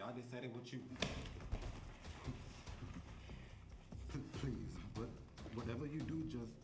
I decided what you. Please, but whatever you do, just